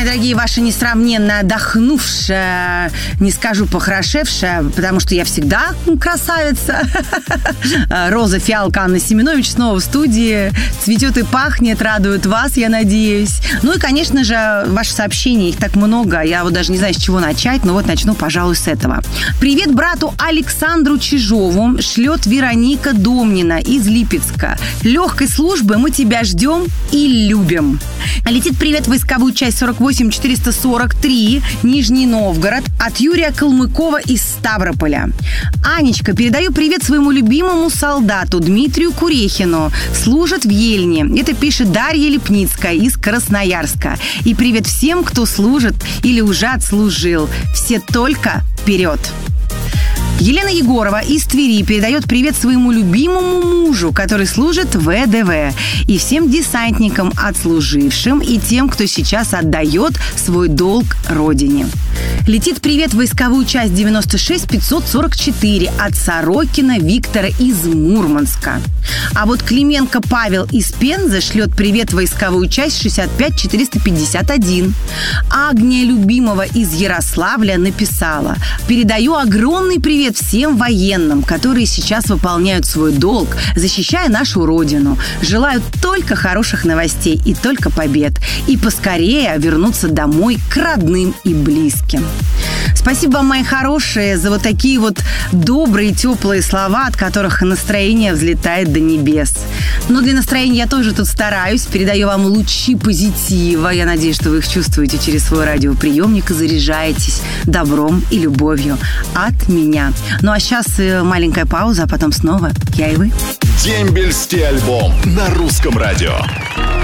дорогие, ваша несравненно отдохнувшая, не скажу похорошевшая, потому что я всегда красавица. Роза Фиалка Анна Семенович снова в студии. Цветет и пахнет, радует вас, я надеюсь. Ну и, конечно же, ваши сообщения, их так много. Я вот даже не знаю, с чего начать, но вот начну, пожалуй, с этого. Привет брату Александру Чижову шлет Вероника Домнина из Липецка. Легкой службы мы тебя ждем и любим. Летит привет в войсковую часть 48443, Нижний Новгород, от Юрия Калмыкова из Ставрополя. Анечка, передаю привет своему любимому солдату Дмитрию Курехину. Служит в Ельне. Это пишет Дарья Лепницкая из Красноярска. И привет всем, кто служит или уже отслужил. Все только вперед! Елена Егорова из Твери передает привет своему любимому мужу, который служит в ВДВ, и всем десантникам, отслужившим, и тем, кто сейчас отдает свой долг Родине. Летит привет в войсковую часть 96544 от Сорокина Виктора из Мурманска. А вот Клименко Павел из Пензы шлет привет в войсковую часть 65451. Агния Любимова из Ярославля написала: передаю огромный привет всем военным, которые сейчас выполняют свой долг, защищая нашу Родину. Желаю только хороших новостей и только побед. И поскорее вернуться домой к родным и близким. Спасибо вам, мои хорошие, за вот такие вот добрые, теплые слова, от которых настроение взлетает до небес. Но для настроения я тоже тут стараюсь. Передаю вам лучи позитива. Я надеюсь, что вы их чувствуете через свой радиоприемник и заряжаетесь добром и любовью от меня. Ну а сейчас маленькая пауза, а потом снова я и вы. Дембельский альбом на Русском радио.